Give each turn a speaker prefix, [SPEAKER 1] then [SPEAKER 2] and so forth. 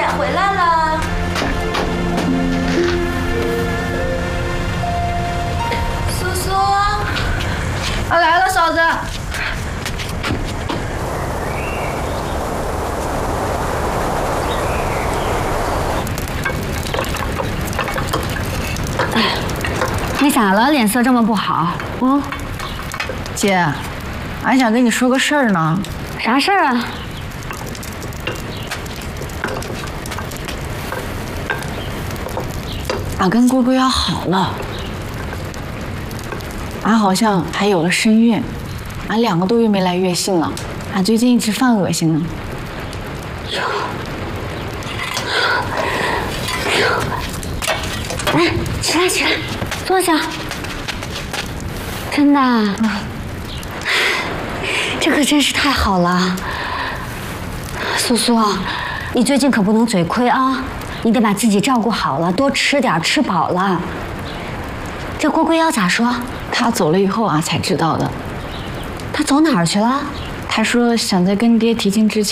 [SPEAKER 1] 姐回来了。苏苏，
[SPEAKER 2] 我来了，嫂子。
[SPEAKER 3] 你咋了？脸色这么不好？
[SPEAKER 2] 姐，俺想跟你说个事儿呢。
[SPEAKER 3] 啥事儿啊？
[SPEAKER 2] 俺跟龟龟要好了，俺好像还有了身孕，俺2个多月没来月经了，俺最近一直犯恶心呢。
[SPEAKER 3] 来，起来，起来，坐下。真的，这可真是太好了。苏苏，你最近可不能嘴亏啊，你得把自己照顾好了，多吃点，吃饱了。这郭龟妖咋说？
[SPEAKER 2] 他走了以后俺才知道的。
[SPEAKER 3] 他走哪儿去了？
[SPEAKER 2] 他说想在跟爹提亲之前